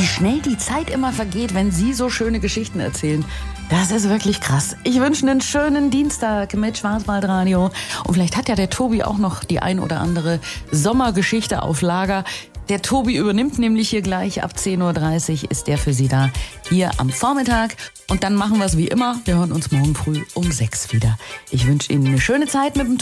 schnell die Zeit immer vergeht, wenn Sie so schöne Geschichten erzählen. Das ist wirklich krass. Ich wünsche einen schönen Dienstag mit Schwarzwaldradio. Und vielleicht hat ja der Tobi auch noch die ein oder andere Sommergeschichte auf Lager. Der Tobi übernimmt nämlich hier gleich. Ab 10.30 Uhr ist der für Sie da, hier am Vormittag. Und dann machen wir es wie immer. Wir hören uns morgen früh um 6 wieder. Ich wünsche Ihnen eine schöne Zeit mit dem